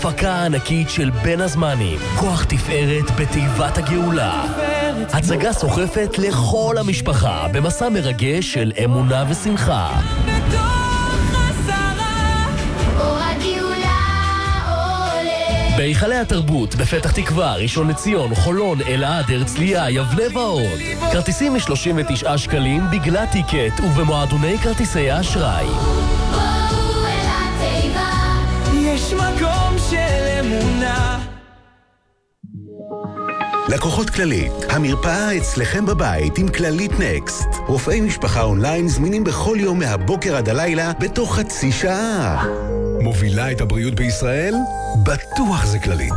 הפקה ענקית של בין הזמנים, כוח תפארת בתיבת הגאולה. הצגה סוחפת לכל המשפחה במסע מרגש של אמונה ושמחה. בהיכלי התרבות בפתח תקווה, ראשון לציון, חולון, אלעד, הרצליה, יבנה ועוד. כרטיסים מ-39 שקלים בגלל טיקט ובמועדוני כרטיסי האשראי. יש מקום של אמונה. לקוחות כללית, המרפאה אצלכם בבית עם כללית נקסט. רופאי משפחה אונליין זמינים בכל יום מהבוקר עד הלילה בתוך חצי שעה. מובילה את הבריאות בישראל? בטוח זה כללית.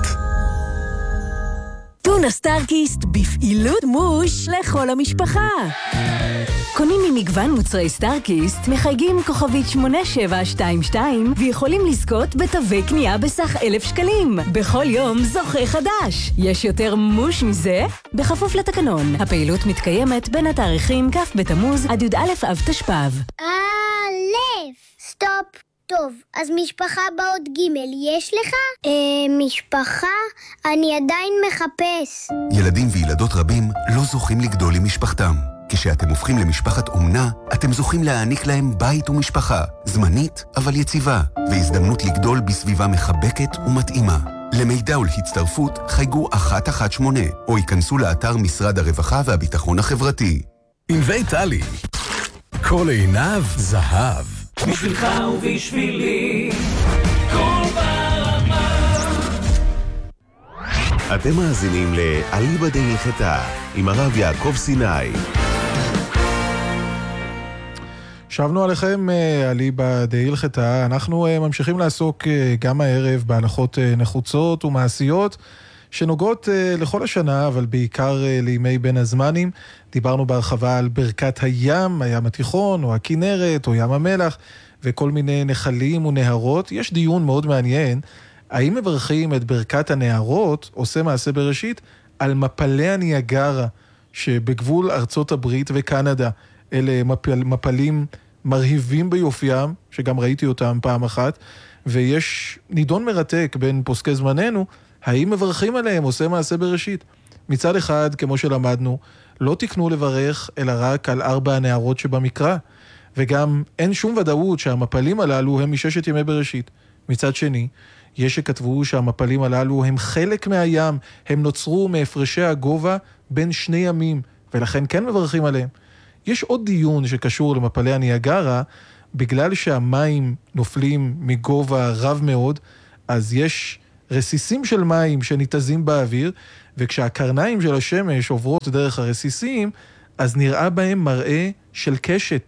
טונה סטארקיסט בפעילות מוש לכל המשפחה. קונים ממגוון מוצרי סטארקיסט, מחייגים כוכבית 8722 ויכולים לזכות בתווי קנייה בסך 1,000 שקלים. בכל יום זוכה חדש. יש יותר מוש מזה? בכפוף לתקנון. הפעילות מתקיימת בין התאריכים כ' בתמוז עד י"א אב תשפ"ב. סטופ. טוב, אז משפחה בעוד ג' יש לך? משפחה? אני עדיין מחפש. ילדים וילדות רבים לא זוכים לגדול עם משפחתם. כשאתם הופכים למשפחת אומנה, אתם זוכים להעניק להם בית ומשפחה, זמנית אבל יציבה, והזדמנות לגדול בסביבה מחבקת ומתאימה. למידע ולהצטרפות חייגו 118 או ייכנסו לאתר משרד הרווחה והביטחון החברתי. ענבי טלי, כל עיניו זהב. בשבילך ובשבילי כל ברמה. אתם מאזינים לאליבא דהלכתה עם הרב יעקב סיני. שבנו עליכם אליבא דהלכתה. אנחנו ממשיכים לעסוק גם הערב בהנחות נחוצות ומעשיות שנוגעות לכל השנה, אבל בעיקר לימי בין הזמנים. דיברנו בהרחבה על ברכת הים, הים התיכון, או הכנרת, או ים המלח, וכל מיני נחלים ונהרות. יש דיון מאוד מעניין, האם מברכים את ברכת הנהרות, עושה מעשה בראשית, על מפלי הניאגרה, שבגבול ארצות הברית וקנדה. אלה מפלים מרהיבים ביופיים, שגם ראיתי אותם פעם אחת, ויש נידון מרתק בין פוסקי זמננו, האם מברכים עליהם, עושה מעשה בראשית. מצד אחד, כמו שלמדנו, לא תקנו לברך, אלא רק על 4 הנהרות שבמקרא, וגם אין שום ודאות שהמפלים הללו הם מששת ימי בראשית. מצד שני, יש שכתבו שהמפלים הללו הם חלק מהים, הם נוצרו מהפרשי הגובה בין 2 ימים, ולכן כן מברכים עליהם. יש עוד דיון שקשור למפלי הניאגרה, בגלל שהמים נופלים מגובה רב מאוד, אז יש רסיסים של מים שניתזים באוויר, וכשהקרניים של השמש עוברות דרך הרסיסים, אז נראה בהם מראה של קשת.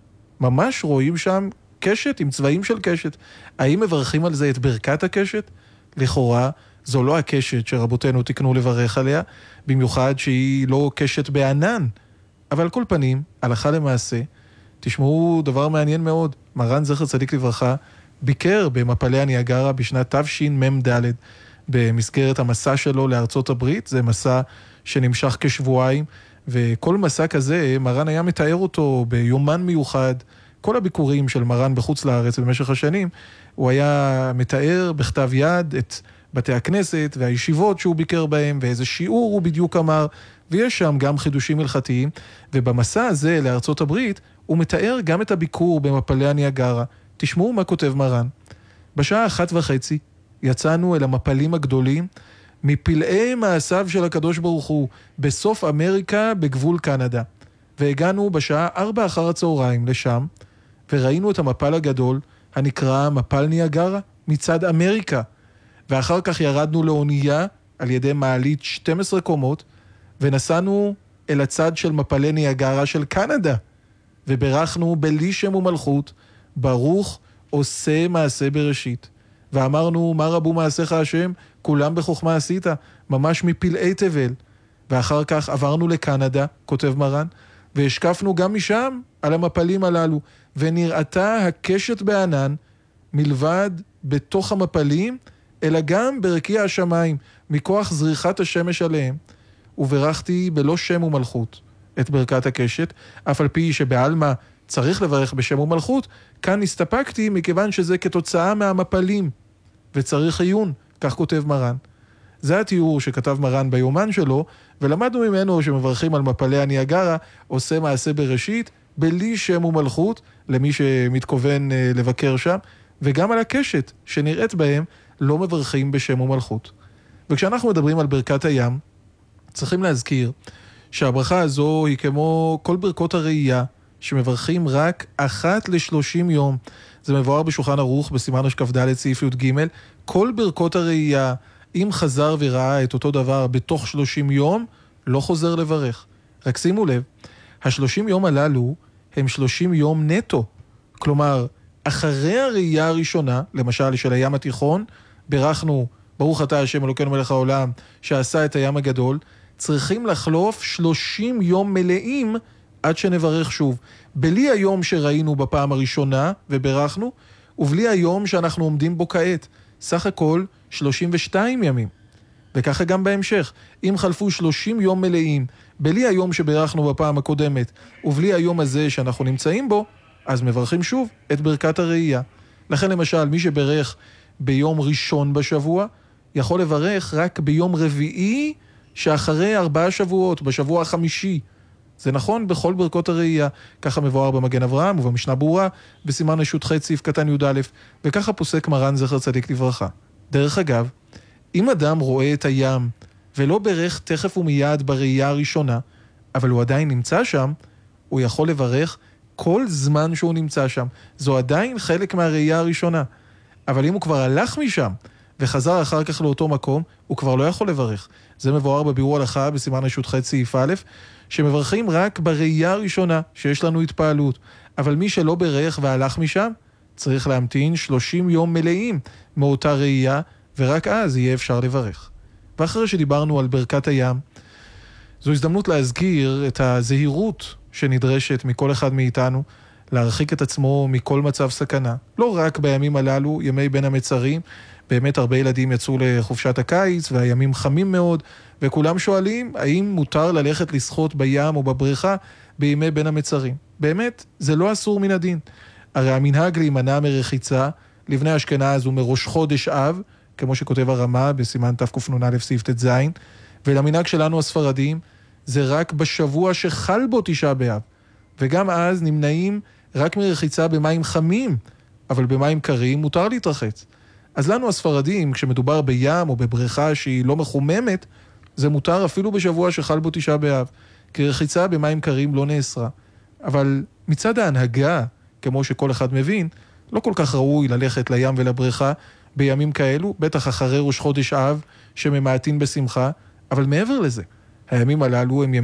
ממש רואים שם קשת עם צבעים של קשת. האם מברכים על זה את ברכת הקשת? לכאורה, זו לא הקשת שרבותינו תקנו לברך עליה, במיוחד שהיא לא קשת בענן. אבל על כל פנים, הלכה למעשה, תשמעו דבר מעניין מאוד. מרן זכר צדיק לברכה, ביקר במפלי הניאגרה בשנת תשמ"ד במסגרת המסע שלו לארצות הברית. זה מסע שנמשך כשבועיים, וכל מסע כזה מרן היה מתאר אותו ביומן מיוחד. כל הביקורים של מרן בחוץ לארץ במשך השנים, הוא היה מתאר בכתב יד את בתי הכנסת והישיבות שהוא ביקר בהם, ואיזה שיעור הוא בדיוק אמר, ויש שם גם חידושים הלכתיים. ובמסע הזה לארצות הברית הוא מתאר גם את הביקור במפלי הניאגרה. תשמעו מה כותב מרן. בשעה 1:30 יצאנו אל המפלים הגדולים, מפלאי מעשיו של הקדוש ברוך הוא, בסוף אמריקה בגבול קנדה. והגענו בשעה 4 אחר הצהריים לשם, וראינו את המפל הגדול, הנקרא מפל ניאגרה, מצד אמריקה. ואחר כך ירדנו לאונייה על ידי מעלית 12 קומות, ונסענו אל הצד של מפלי ניאגרה של קנדה, וברכנו בלי שם ומלכות, ברוך עושה מעשה בראשית. ואמרנו, מה רבו מעשיך השם? כולם בחוכמה עשית, ממש מפלאי תבל. ואחר כך עברנו לקנדה, כותב מרן, והשקפנו גם משם על המפלים הללו, ונראתה הקשת בענן, מלבד בתוך המפלים, אלא גם ברקיע השמיים, מכוח זריחת השמש עליהם. וברכתי בלא שם ומלכות את ברכת הקשת, אף על פי שבעלמה צריך לברך בשם ומלכות, כאן הסתפקתי מכיוון שזה כתוצאה מהמפלים. וצריך עיון, כך כותב מרן. זה התיאור שכתב מרן ביומן שלו, ולמדנו ממנו שמברכים על מפלי הניאגרה, עושה מעשה בראשית, בלי שם ומלכות, למי שמתכוון לבקר שם, וגם על הקשת שנראית בהם, לא מברכים בשם ומלכות. וכשאנחנו מדברים על ברכת הים, צריכים להזכיר שהברכה הזו היא כמו כל ברכות הראייה, שמברכים רק אחת ל-30 יום. זה מבואר בשולחן ערוך בסימן השכ"ד סעיף י"ג. כל ברכות הראייה, אם חזר וראה את אותו דבר בתוך 30 יום, לא חוזר לברך. רק שימו לב, ה-30 יום הללו הם 30 יום נטו. כלומר, אחרי הראייה הראשונה, למשל של הים התיכון, ברכנו, ברוך אתה השם אלוקינו מלך העולם, שעשה את הים הגדול, צריכים לחלוף 30 יום מלאים עד שנברך שוב. בלי היום שראינו בפעם הראשונה וברכנו, ובלי היום שאנחנו עומדים בו כעת. סך הכל 32 ימים. וככה גם בהמשך. אם חלפו 30 יום מלאים, בלי היום שברכנו בפעם הקודמת, ובלי היום הזה שאנחנו נמצאים בו, אז מברכים שוב את ברכת הראייה. לכן למשל, מי שברך ביום ראשון בשבוע, יכול לברך רק ביום רביעי שאחרי 4 שבועות, בשבוע החמישי. זה נכון בכל ברכות הראייה, ככה מבואר במגן אברהם ובמשנה ברורה, בסימן י"ח סעיף קטן י"א, וככה פוסק מרן זכר צדיק לברכה. דרך אגב, אם אדם רואה את הים ולא ברך תכף ומיד בראייה הראשונה, אבל הוא עדיין נמצא שם, הוא יכול לברך כל זמן שהוא נמצא שם. זו עדיין חלק מהראייה הראשונה. אבל אם הוא כבר הלך משם וחזר אחר כך לאותו מקום, הוא כבר לא יכול לברך. זה מבואר בביאור הלכה בסימן י"ח סעיף א', שמברכים רק בראייה הראשונה שיש לנו התפעלות. אבל מי שלא ברך והלך משם, צריך להמתין 30 יום מלאים מאותה ראייה, ורק אז יהיה אפשר לברך. ואחרי שדיברנו על ברכת הים, זו הזדמנות להזכיר את הזהירות שנדרשת מכל אחד מאיתנו, להרחיק את עצמו מכל מצב סכנה. לא רק בימים הללו, ימי בין המצרים, באמת הרבה ילדים יצאו לחופשת הקיץ, והימים חמים מאוד, וכולם שואלים האם מותר ללכת לשחות בים או בבריכה בימי בין המצרים. באמת, זה לא אסור מן הדין. הרי המנהג להימנע מרחיצה, לבני אשכנז ומראש חודש אב, כמו שכותב הרמה בסימן תקנ"א סעיף ט"ז, ולמנהג שלנו הספרדים, זה רק בשבוע שחל בו תשעה באב. וגם אז נמנעים רק מרחיצה במים חמים, אבל במים קרים מותר להתרחץ. אז לנו הספרדים, כשמדובר בים או בבריכה שהיא לא מחוממת, זה מותר אפילו בשבוע שחל בו תשעה באב, כי רחיצה במים קרים לא נאסרה. אבל מצד ההנהגה, כמו שכל אחד מבין, לא כל כך ראוי ללכת לים ולבריכה בימים כאלו, בטח אחרי ראש חודש אב שממעטין בשמחה, אבל מעבר לזה, הימים הללו הם ימים